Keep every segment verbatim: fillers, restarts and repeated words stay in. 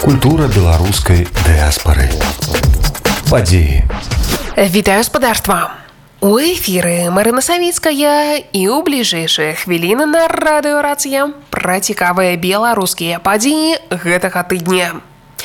Культура беларускай дыаспары. Падзеі. Вітаю спадарства! У эфіры Марына Савіцкая і ў бліжэйшыя хвіліны на радыёрацыя пра цікавыя беларускія падзеі гэтага тыдня.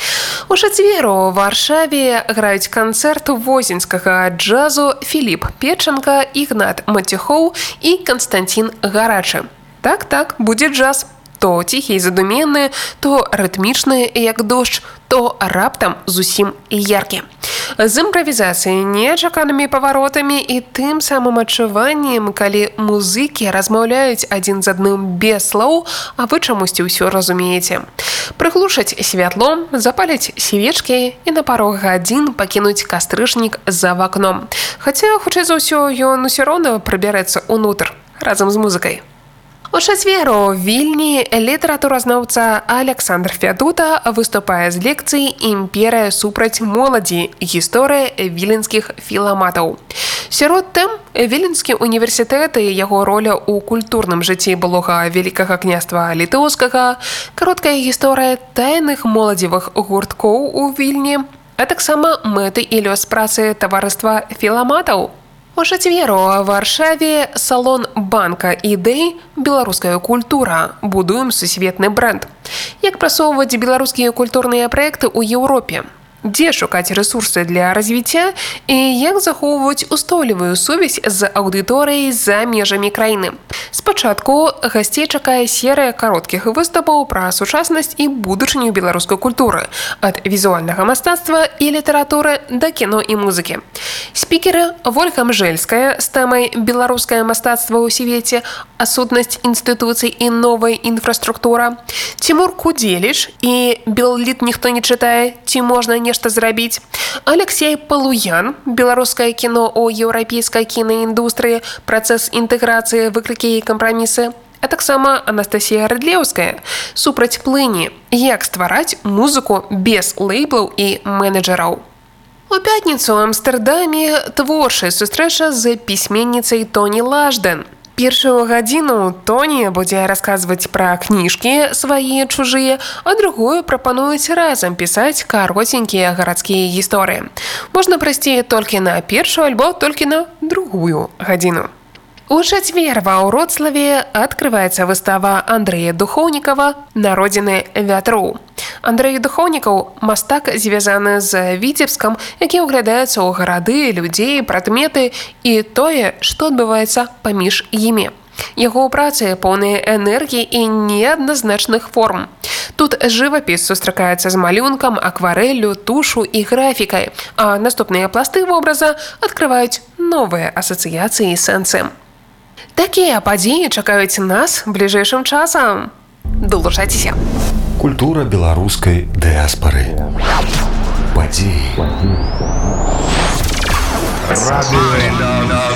У чацвер у Варшаве граюць канцэрт возеньскага джазу Філіп Печанка, Ігнат Матюхоў і Канстанцін Гарачы. Так-так, будзе джаз. То ціхі і задуменны, то рытмічны, як дождж, то раптам зусім яркі. З імправізацыяй, нечаканымі паваротамі і тым самым адчуваннем, калі музыкі размаўляюць адзін з адным без слоў, а вы чамусьці ўсё разумееце. Прыглушаць святло, запаляць свечкі і на пару гадзін пакінуць кастрычнік за вакном. Хаця, хутчэй за ўсё, ён усё роўна прыбярэцца ўнутр разам з музыкай. У чацвер у Вільні літаратуразнаўца Александр Фядута выступае з лекцыяй «Імперыя супраць моладзі. Гісторыя віленскіх філаматаў». Сярод тэм Віленскі універсітэт і яго роля ў культурным жыцці былога Вялікага княства літоўскага, кароткая гісторыя тайных моладзевых гурткоў у Вільні, а таксама мэты і лёс працы таварыства філаматаў. У чацвер у Варшаве салон банка ідэй «Беларуская культура. Будуем сусветны бренд». Як прасоўваць беларускія культурныя праекты ў Еўропе? Дзе шукаць рэсурсы для развіцця і як захоўваць устойлівую сувязь з аўдыторыяй за межамі краіны? Спачатку гасцей чакае серыя кароткіх выступаў пра сучаснасць і будучыню беларускай культуры, ад візуальнага мастацтва і літаратуры да кіно і музыкі. Спікеры Вольга Мжэльская з тэмай «Беларускае мастацтва ў свеце. Асутнасць інстытуцый і новая інфраструктура», Цімур Кудзеліч і «Белліт ніхто не чытае. Ці можна нешта зрабіць», Алексей Палуян, беларускае кіно ў еўрапейскай кінаіндустрыі, працэс інтэграцыі, выклікі і кампрамісы, а таксама Анастасія Рыдлеўская, супраць плыні, як ствараць музыку без лейблаў і менеджераў. У пятніцу ў Амстэрдаме творчая сустрэча з пісьменніцай Тоні Лаждэн. Першую гадзіну Тоні будзе расказваць пра кніжкі свае чужыя, а другую прапануюць разам пісаць каротенькія гарадскія гісторыі. Можна прыйсці толькі на першую альбо толькі на другую гадзіну. У чацвер ва Вроцлаве адкрываецца выстава Андрэя Духоўнікава «Народзіны вятроў». Андрэй Духоўнікаў – мастак, звязаны з Віцебскам, які ўглядаецца ў гарады, людзей, прадметы і тое, што адбываецца паміж імі. Яго працы поўныя энергіі і неадназначных форм. Тут жывапіс сустракаецца з малюнкам, акварэллю, тушу і графікай, а наступныя пласты вобраза адкрываюць новыя асацыяцыі і сэнсы. Такія падзеі чакаюць нас бліжэйшым часам. Далучайцеся! Культура беларускай дыаспары. Падзеі. Радыё